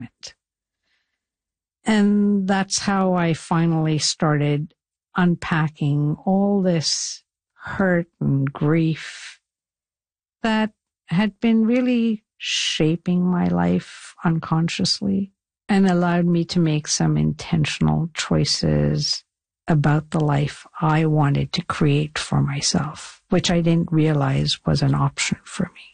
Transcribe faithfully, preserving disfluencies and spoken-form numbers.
resentment. And that's how I finally started unpacking all this hurt and grief that had been really shaping my life unconsciously and allowed me to make some intentional choices about the life I wanted to create for myself, which I didn't realize was an option for me.